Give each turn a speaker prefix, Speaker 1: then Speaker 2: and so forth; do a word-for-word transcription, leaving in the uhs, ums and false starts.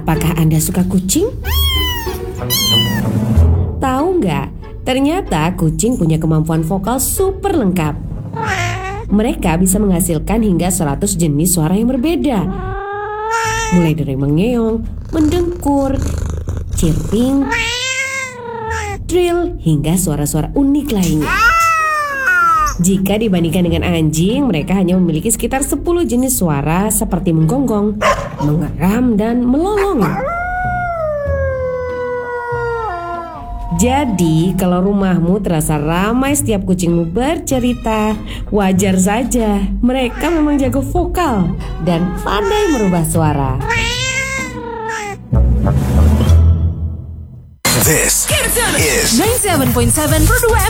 Speaker 1: Apakah Anda suka kucing? Tahu nggak? Ternyata kucing punya kemampuan vokal super lengkap. Mereka bisa menghasilkan hingga seratus jenis suara yang berbeda. Mulai dari mengeong, mendengkur, chirping, trill, hingga suara-suara unik lainnya. Jika dibandingkan dengan anjing, mereka hanya memiliki sekitar sepuluh jenis suara seperti menggonggong, mengeram, dan melolong. Jadi, kalau rumahmu terasa ramai setiap kucingmu bercerita, wajar saja. Mereka memang jago vokal dan pandai merubah suara.
Speaker 2: This is
Speaker 3: ninety-seven point seven Product